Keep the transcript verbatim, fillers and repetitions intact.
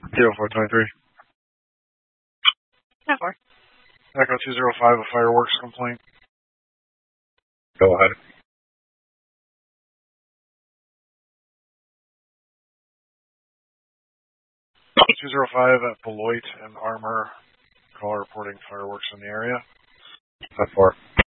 Zero four twenty three. ten four. Echo two zero five, a fireworks complaint. Go ahead. two zero five at Beloit and Armor. Call reporting fireworks in the area. ten four.